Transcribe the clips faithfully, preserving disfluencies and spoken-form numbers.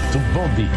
Muito bom dia.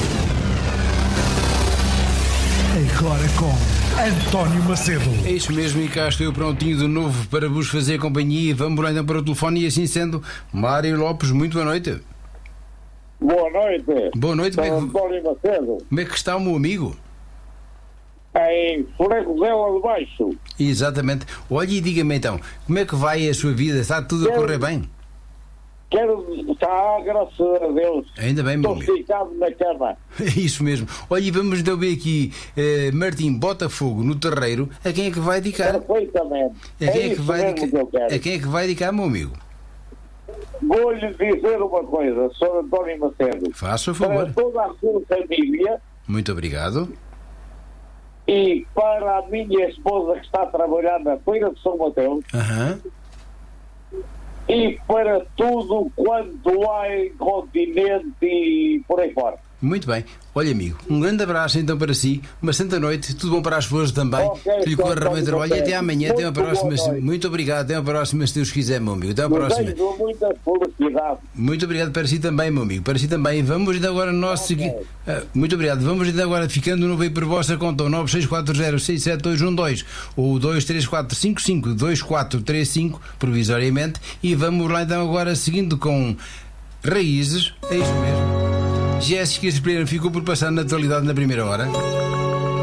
Agora com António Macedo. É isso mesmo, e cá estou eu prontinho de novo para vos fazer companhia. Vamos lá então para o telefone e assim sendo, Mário Lopes, muito boa noite. Boa noite. Boa noite, como é, que, António Macedo. como é que está o meu amigo? Em Fregozela de Baixo. Exatamente. Olha e diga-me então, como é que vai a sua vida? Está tudo a correr bem? Quero estar, graças a Deus. Ainda bem, meu Estou amigo. ficado na cama. É isso mesmo. Olha, e vamos então ver aqui eh, Martim Botafogo no terreiro. A quem é que vai dedicar? Perfeitamente. A quem é, que isso vai mesmo que eu dedicar? quero. A quem é que vai dedicar, meu amigo? Vou-lhe dizer uma coisa, senhor António Macedo. Faça o Para favor. toda a sua família Muito obrigado. e para a minha esposa que está a trabalhar na Feira de São Mateus Aham. e para tudo quanto há em continente e por aí fora. Muito bem. Olha, amigo, um grande abraço então para si, uma santa noite, tudo bom para as pessoas também, Ok, que lhe corra bem o trabalho e até amanhã, até uma Muito próxima. boa noite. Muito obrigado, até uma próxima, se Deus quiser, meu amigo. Até uma próxima. Desejo muita felicidade. Muito obrigado para si também, meu amigo, para si também. Vamos então agora no nosso Ok. seguinte. Ah, muito obrigado. Vamos então agora ficando no veio por vossa conta, o nove seis quatro zero seis sete dois um dois ou dois três quatro cinco cinco dois quatro três cinco, provisoriamente, e vamos lá então agora seguindo com Raízes. É isso mesmo. Jéssica Espreira ficou por passar na atualidade na primeira hora.